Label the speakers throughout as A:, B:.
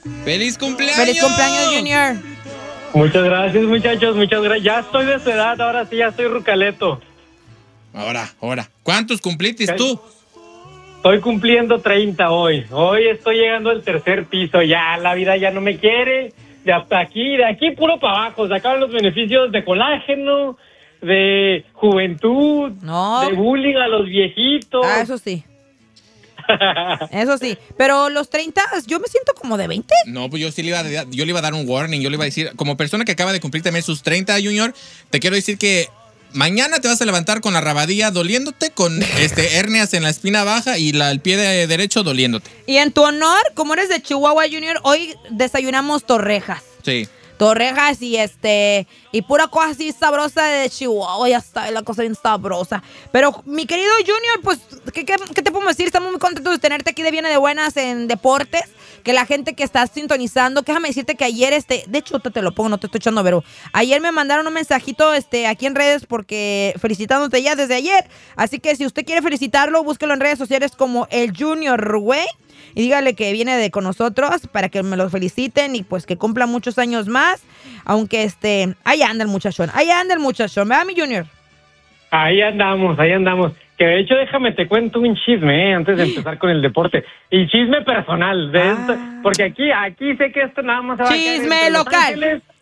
A: ¡Feliz cumpleaños!
B: ¡Feliz cumpleaños, Junior!
C: Muchas gracias, muchachos, muchas gracias. Ya estoy de su edad, ahora sí, ya estoy rucaleto.
A: Ahora. ¿Cuántos cumplitis tú?
C: Estoy cumpliendo 30 hoy. Hoy estoy llegando al tercer piso. Ya la vida ya no me quiere. De aquí puro para abajo. Se acaban los beneficios de colágeno, de juventud, de bullying a los viejitos.
B: Eso sí. Eso sí. Pero los 30, yo me siento como de 20.
A: No, pues yo le iba a dar un warning. Yo le iba a decir, como persona que acaba de cumplir también sus 30, Junior, te quiero decir que mañana te vas a levantar con la rabadilla doliéndote, con hernias en la espina baja y el pie derecho doliéndote.
B: Y en tu honor, como eres de Chihuahua, Junior, hoy desayunamos torrejas.
A: Sí.
B: Torrejas y pura cosa así sabrosa de Chihuahua, ya está, la cosa bien sabrosa. Pero, mi querido Junior, pues, ¿qué te podemos decir? Estamos muy contentos de tenerte aquí de Viene de Buenas en Deportes. Que la gente que está sintonizando, déjame decirte que ayer, de hecho, te lo pongo, no te estoy echando, pero ayer me mandaron un mensajito, aquí en redes, porque felicitándote ya desde ayer. Así que si usted quiere felicitarlo, búsquelo en redes sociales como el Junior Güey. Y dígale que viene con nosotros para que me lo feliciten y pues que cumpla muchos años más. Aunque ahí anda el muchachón, ¿verdad, mi Junior?
C: Ahí andamos. Que de hecho, déjame te cuento un chisme, antes de empezar con el deporte. Y chisme personal, porque aquí sé que esto nada más se va a quedar
B: Chisme
C: entre
B: local.
C: Los Ángeles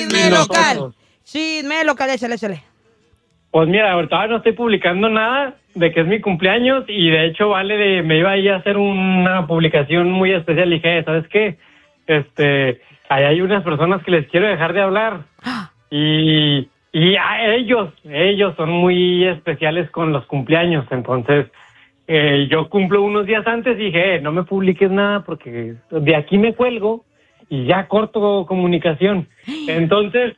B: Chisme local, échale.
C: Pues mira, ahorita no estoy publicando nada de que es mi cumpleaños y de hecho me iba a ir a hacer una publicación muy especial y dije, ¿sabes qué? Ahí hay unas personas que les quiero dejar de hablar y a ellos son muy especiales con los cumpleaños, entonces yo cumplo unos días antes y dije, no me publiques nada porque de aquí me cuelgo y ya corto comunicación. Entonces,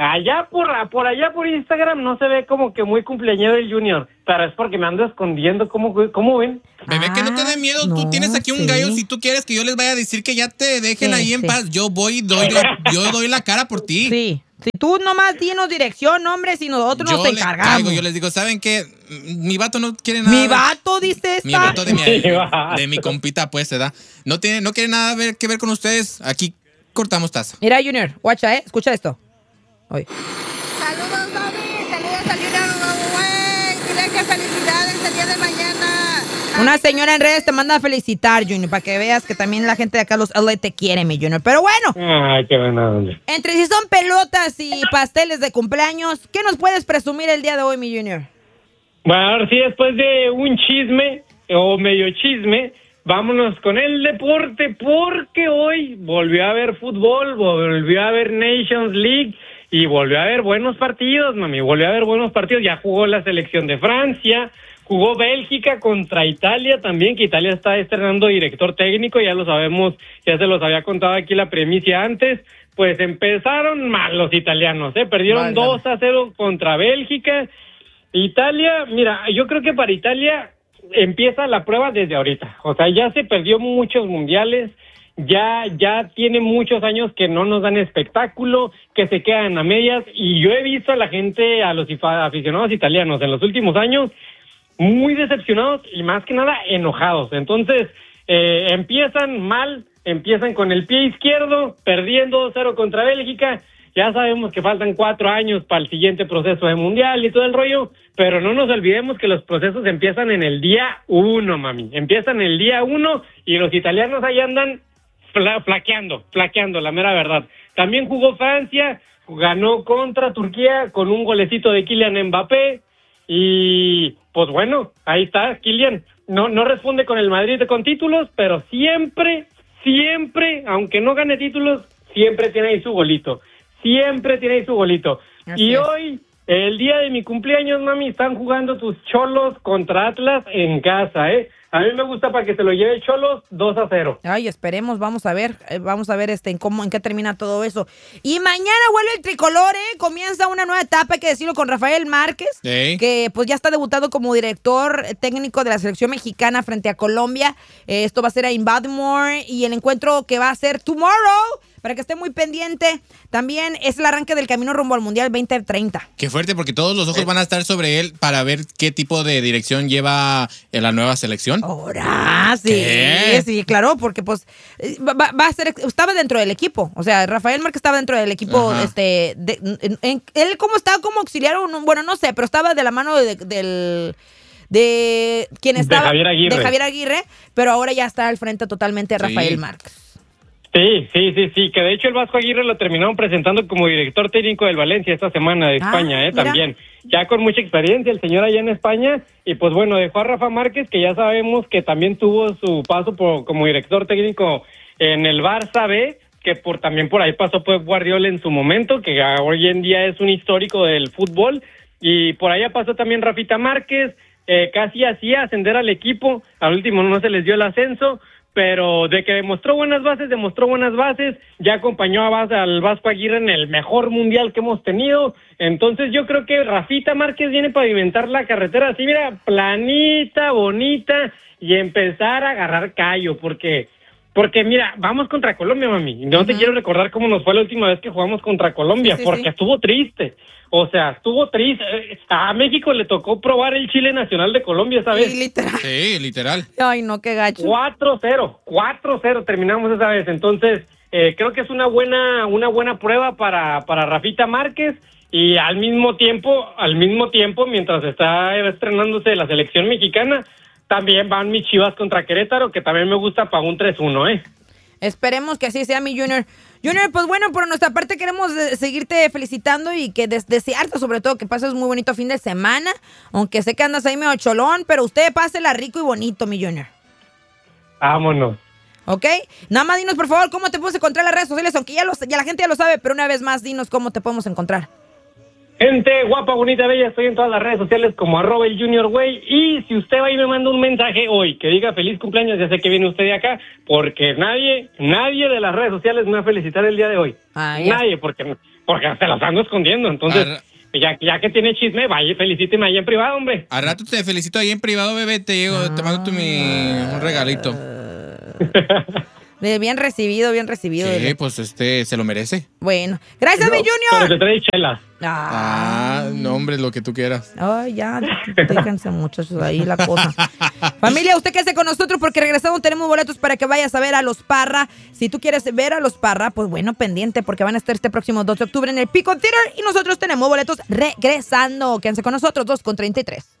C: allá por Instagram no se ve como que muy cumpleañero el Junior, pero es porque me ando escondiendo, ¿cómo ven?
A: Bebé, que no te dé miedo, tú tienes aquí un gallo, si tú quieres que yo les vaya a decir que ya te dejen ahí en paz, yo doy la cara por ti.
B: Sí. Si tú nomás dinos dirección, hombre, si nosotros nos encargamos.
A: Yo les digo, ¿saben qué? Mi vato no quiere nada.
B: ¿Mi vato, dice esta?
A: Mi vato de mi compita, pues, ¿verdad? No quiere nada que ver con ustedes. Aquí cortamos taza.
B: Mira, Junior, guacha, escucha esto. Oye.
D: Saludos, Bobby. Saludos al Junior, güey. Dile que felicidades el día de mañana.
B: Una señora en redes te manda a felicitar, Junior, para que veas que también la gente de acá, los LA, te quiere, mi Junior. Pero bueno.
C: Ay, qué buena.
B: Entre si son pelotas y pasteles de cumpleaños, ¿qué nos puedes presumir el día de hoy, mi Junior?
C: Bueno, ahora sí, después de un chisme, o medio chisme, vámonos con el deporte, porque hoy volvió a haber fútbol, volvió a haber Nations League, y volvió a haber buenos partidos, mami, Ya jugó la selección de Francia, jugó Bélgica contra Italia también, que Italia está estrenando director técnico, ya lo sabemos, ya se los había contado aquí la primicia antes. Pues empezaron mal los italianos, perdieron 2-0 contra Bélgica. Italia, mira, yo creo que para Italia empieza la prueba desde ahorita, o sea, ya se perdió muchos mundiales, ya tiene muchos años que no nos dan espectáculo, que se quedan a medias, y yo he visto a la gente, a los aficionados italianos en los últimos años muy decepcionados y más que nada enojados. Entonces, empiezan mal, empiezan con el pie izquierdo, perdiendo 2-0 contra Bélgica. Ya sabemos que faltan 4 años para el siguiente proceso de mundial y todo el rollo, pero no nos olvidemos que los procesos empiezan en el día 1, mami. Empiezan el día 1 y los italianos ahí andan flaqueando, la mera verdad. También jugó Francia, ganó contra Turquía con un golecito de Kylian Mbappé y pues bueno, ahí está Kylian. No responde con el Madrid con títulos, pero siempre, aunque no gane títulos, siempre tiene ahí su golito. Y hoy, el día de mi cumpleaños, mami, están jugando tus Cholos contra Atlas en casa, A mí me gusta para que se lo lleve Cholos 2-0.
B: Ay, esperemos, vamos a ver en qué termina todo eso. Y mañana vuelve el tricolor, comienza una nueva etapa, hay que decirlo, con Rafael Márquez, que pues ya está debutado como director técnico de la selección mexicana frente a Colombia. Esto va a ser en Baltimore y el encuentro que va a ser tomorrow, para que esté muy pendiente. También es el arranque del camino rumbo al Mundial 2030.
A: Qué fuerte, porque todos los ojos van a estar sobre él para ver qué tipo de dirección lleva en la nueva selección.
B: Ahora, sí,
A: ¿Qué?
B: sí, claro, porque pues va a ser, estaba dentro del equipo, o sea, Rafael Márquez estaba dentro del equipo,
A: Ajá.
B: él como estaba como auxiliar, bueno, no sé, pero estaba de la mano de quien estaba,
C: Javier Aguirre.
B: de Javier Aguirre, pero ahora ya está al frente totalmente de
A: Sí.
B: Rafael Márquez.
C: Sí, que de hecho el Vasco Aguirre lo terminaron presentando como director técnico del Valencia esta semana de España,
B: mira.
C: también. Ya con mucha experiencia el señor allá en España, y pues bueno, dejó a Rafa Márquez, que ya sabemos que también tuvo su paso como director técnico en el Barça B, que también por ahí pasó Pep Guardiola en su momento, que hoy en día es un histórico del fútbol, y por allá pasó también Rafita Márquez, casi hacía ascender al equipo, al último no se les dio el ascenso, pero de que demostró buenas bases, ya acompañó al Vasco Aguirre en el mejor mundial que hemos tenido, entonces yo creo que Rafita Márquez viene para pavimentar la carretera así, mira, planita, bonita, y empezar a agarrar callo, porque mira, vamos contra Colombia, mami, no te quiero recordar cómo nos fue la última vez que jugamos contra Colombia,
B: Sí,
C: porque estuvo triste. O sea, estuvo triste. A México le tocó probar el chile nacional de Colombia esa vez.
B: Sí, literal.
A: Sí, literal.
B: Ay, no, qué gacho.
C: 4-0 terminamos esa vez. Entonces, creo que es una buena prueba para Rafita Márquez, y al mismo tiempo, mientras está estrenándose la selección mexicana, también van mis Chivas contra Querétaro, que también me gusta para un 3-1,
B: Esperemos que así sea, mi Junior. Junior, pues bueno, por nuestra parte queremos seguirte felicitando y que desearte sobre todo que pases muy bonito fin de semana, aunque sé que andas ahí medio cholón, pero usted pásela rico y bonito, mi Junior.
C: Vámonos.
B: ¿Ok? Nada más dinos, por favor, cómo te podemos encontrar en las redes sociales, aunque ya la gente ya lo sabe, pero una vez más, dinos cómo te podemos encontrar.
C: Gente guapa, bonita, bella, estoy en todas las redes sociales como @elJuniorGüey, y si usted va y me manda un mensaje hoy que diga feliz cumpleaños, ya sé que viene usted de acá, porque nadie de las redes sociales me va a felicitar el día de hoy.
B: Ya.
C: Nadie, porque se las ando escondiendo, entonces, ya que tiene chisme, vaya y felicíteme ahí en privado, hombre.
A: Al rato te felicito ahí en privado, bebé, te mando un regalito.
B: Bien recibido.
A: Sí, pues se lo merece.
B: Bueno, gracias, mi
C: Pero
B: Junior.
C: te trae chelas.
A: No, hombre, lo que tú quieras.
B: Ay, ya, déjense muchachos ahí la cosa. Familia, usted quédese con nosotros porque regresamos, tenemos boletos para que vayas a ver a los Parra. Si tú quieres ver a los Parra, pues bueno, pendiente porque van a estar este próximo 2 de octubre en el Pico Theater y nosotros tenemos boletos regresando. Quédense con nosotros, 2:33.